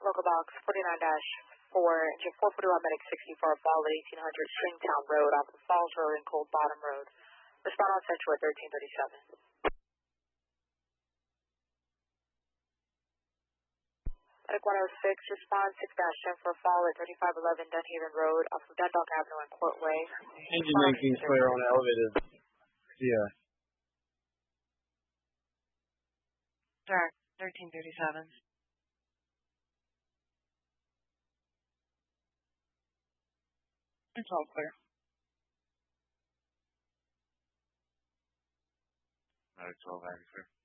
Cocoa Box 49-4, engine 441 Medic 64, fall at 1800 Stringtown Road off of Falls Road and Cold Bottom Road. Respond on Central at 1337. Medic 106, respond 6-10 for a fall at 3511 Dunhaven Road off of Dundalk Avenue and Courtway. Engine 19 clear on elevated. Yeah. Direct 1337. It's all clear. Medic 12 clear.